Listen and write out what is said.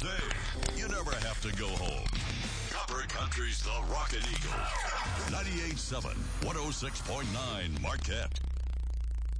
day, you never have to go home. Copper Country's the Rockin' Eagle. 98.7, 106.9 Marquette.